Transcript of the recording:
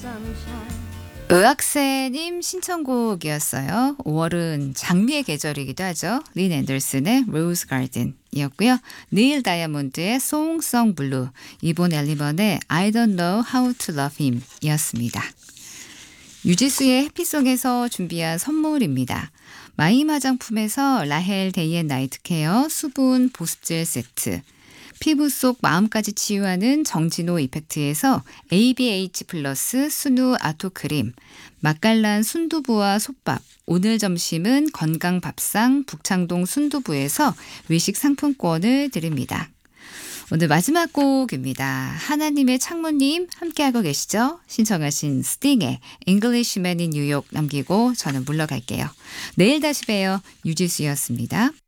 의학세님 신청곡이었어요. 5월은 장미의 계절이기도 하죠. 린 앤더슨의 로즈 가든이었고요. 닐 다이아몬드의 송송 블루, 이본 엘리먼의 I don't know how to love him 이었습니다. 유지수의 해피송에서 준비한 선물입니다. 마임 화장품에서 라헬 데이 앤 나이트 케어 수분 보습젤 세트, 피부 속 마음까지 치유하는 정진호 이펙트에서 ABH 플러스 순우 아토크림, 맛깔난 순두부와 솥밥, 오늘 점심은 건강밥상 북창동 순두부에서 외식 상품권을 드립니다. 오늘 마지막 곡입니다. 하나님의 창모님 함께하고 계시죠? 신청하신 스팅의 Englishman in New York 남기고 저는 물러갈게요. 내일 다시 봬요. 유지수였습니다.